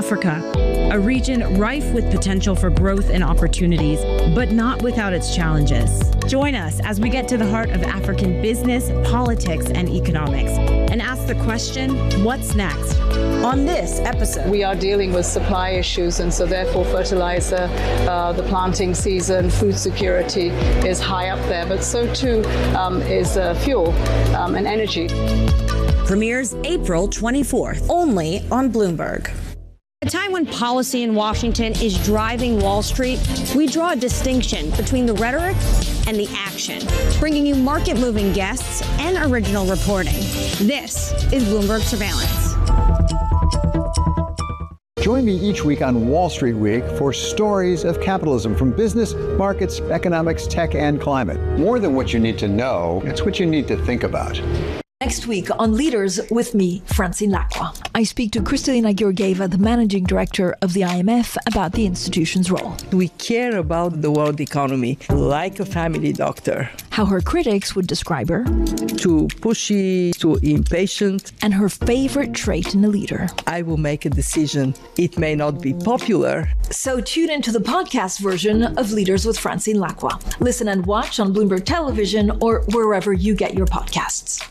Africa, a region rife with potential for growth and opportunities, but not without its challenges. Join us as we get to the heart of African business, politics, and economics, and ask the question, what's next? On this episode, we are dealing with supply issues, and so therefore fertilizer, the planting season, food security is high up there, but so too is fuel and energy. Premieres April 24th, only on Bloomberg. At a time when policy in Washington is driving Wall Street, we draw a distinction between the rhetoric and the action, bringing you market-moving guests and original reporting. This is Bloomberg Surveillance. Join me each week on Wall Street Week for stories of capitalism from business, markets, economics, tech, and climate. More than what you need to know, it's what you need to think about. Next week on Leaders with me, Francine Lacqua. I speak to Kristalina Georgieva, the managing director of the IMF, about the institution's role. We care about the world economy like a family doctor. How her critics would describe her. Too pushy, too impatient. And her favorite trait in a leader. I will make a decision. It may not be popular. So tune into the podcast version of Leaders with Francine Lacqua. Listen and watch on Bloomberg Television or wherever you get your podcasts.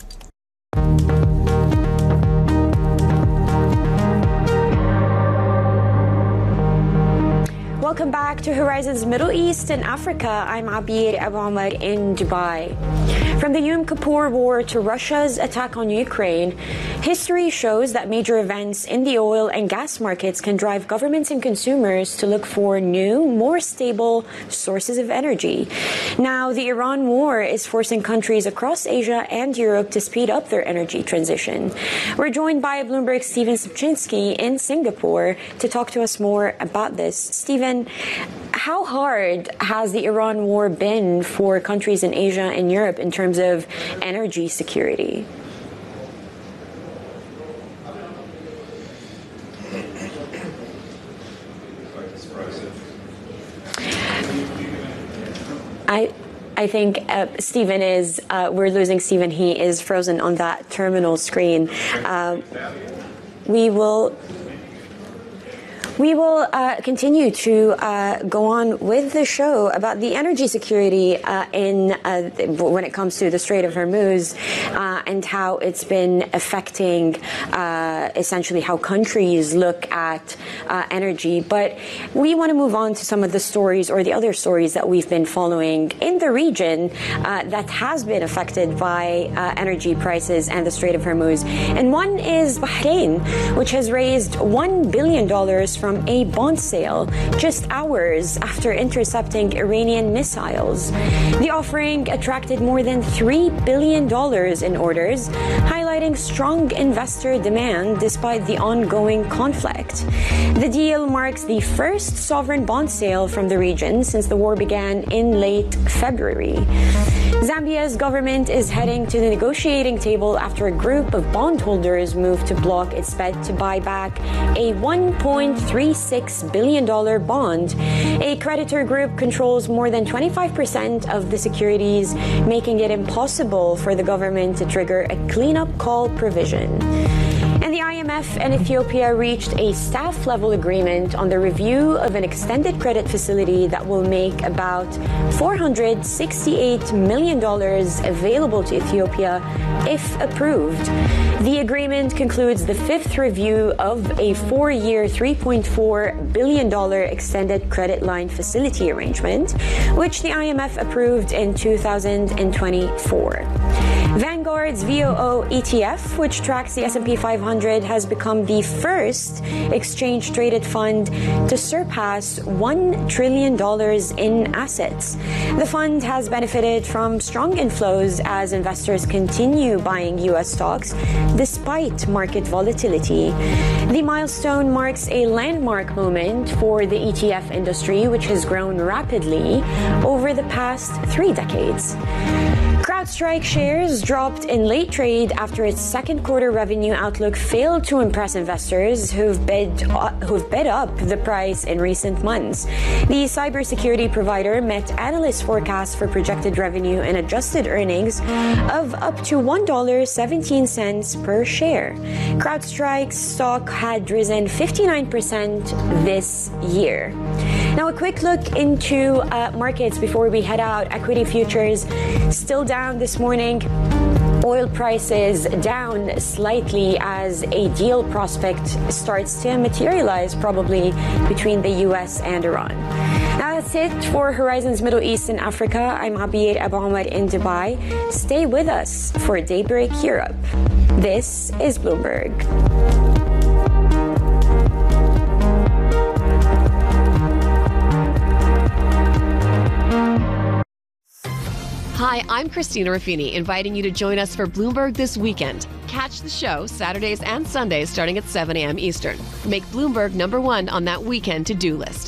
Welcome back to Horizons Middle East and Africa. I'm Abir Abu Omar in Dubai. From the Yom Kippur War to Russia's attack on Ukraine, history shows that major events in the oil and gas markets can drive governments and consumers to look for new, more stable sources of energy. Now, the Iran war is forcing countries across Asia and Europe to speed up their energy transition. We're joined by Bloomberg's Stephen Subchinsky in Singapore to talk to us more about this. Stephen, how hard has the Iran war been for countries in Asia and Europe in terms of energy security? I think Stephen is, we're losing Stephen. He is frozen on that terminal screen. We will continue to go on with the show about the energy security when it comes to the Strait of Hormuz and how it's been affecting essentially how countries look at energy. But we want to move on to some of the stories or the other stories that we've been following in the region that has been affected by energy prices and the Strait of Hormuz. And one is Bahrain, which has raised $1 billion from a bond sale just hours after intercepting Iranian missiles. The offering attracted more than $3 billion in orders, highlighting strong investor demand despite the ongoing conflict. The deal marks the first sovereign bond sale from the region since the war began in late February. Zambia's government is heading to the negotiating table after a group of bondholders moved to block its bid to buy back a $1.36 billion bond. A creditor group controls more than 25% of the securities, making it impossible for the government to trigger a cleanup call provision. And the IMF and Ethiopia reached a staff-level agreement on the review of an extended credit facility that will make about $468 million available to Ethiopia if approved. The agreement concludes the fifth review of a four-year, $3.4 billion extended credit line facility arrangement, which the IMF approved in 2024. Vanguard's VOO ETF, which tracks the S&P 500, has become the first exchange-traded fund to surpass $1 trillion in assets. The fund has benefited from strong inflows as investors continue buying U.S. stocks despite market volatility. The milestone marks a landmark moment for the ETF industry, which has grown rapidly over the past 3 decades. CrowdStrike shares dropped in late trade after its second quarter revenue outlook failed to impress investors who've bid up the price in recent months. The cybersecurity provider met analyst forecasts for projected revenue and adjusted earnings of up to $1.17 per share. CrowdStrike's stock had risen 59% this year. Now, a quick look into markets before we head out. Equity futures still down this morning. Oil prices down slightly as a deal prospect starts to materialize probably between the U.S. and Iran. Now that's it for Horizons Middle East and Africa. I'm Abiyed Abu Ahmed in Dubai. Stay with us for Daybreak Europe. This is Bloomberg. Hi, I'm Christina Ruffini, inviting you to join us for Bloomberg This Weekend. Catch the show Saturdays and Sundays starting at 7 a.m. Eastern. Make Bloomberg #1 on that weekend to-do list.